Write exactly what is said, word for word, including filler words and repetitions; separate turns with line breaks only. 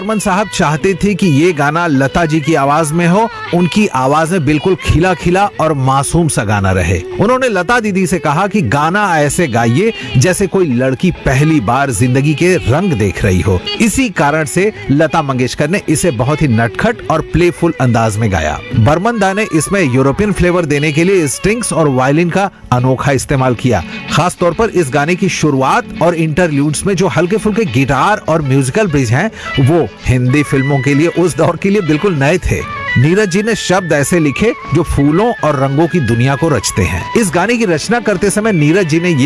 बर्मन साहब चाहते थे कि ये गाना लता जी की आवाज में हो, उनकी आवाज में बिल्कुल खिला खिला और मासूम सा गाना रहे। उन्होंने लता दीदी से कहा कि गाना ऐसे गाइए जैसे कोई लड़की पहली बार जिंदगी के रंग देख रही हो। इसी कारण से लता मंगेशकर ने इसे बहुत ही नटखट और प्लेफुल अंदाज में गाया। बर्मन दा ने इसमें यूरोपियन फ्लेवर देने के लिए स्ट्रिंग्स और वायलिन का अनोखा इस्तेमाल किया। खास तौर पर इस गाने की शुरुआत और इंटरल्यूड्स में जो हल्के फुल्के गिटार और म्यूजिकल ब्रिज हैं, वो हिंदी फिल्मों के लिए उस दौर के लिए बिल्कुल नए थे। नीरज जी ने शब्द ऐसे लिखे जो फूलों और रंगों की दुनिया को रचते हैं। इस गाने की रचना करते समय नीरज जी ने